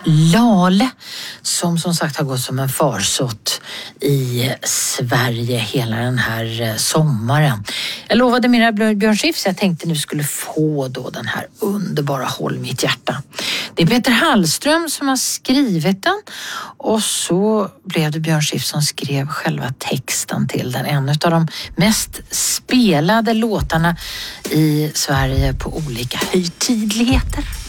Lale som sagt har gått som en farsott i Sverige hela den här sommaren. Jag lovade mina Björn Skifs, jag tänkte nu skulle få då den här underbara Håll mitt hjärta. Det är Peter Hallström som har skrivit den och så blev det Björn Skifs som skrev själva texten till den. En av de mest spelade låtarna i Sverige på olika högtidligheter.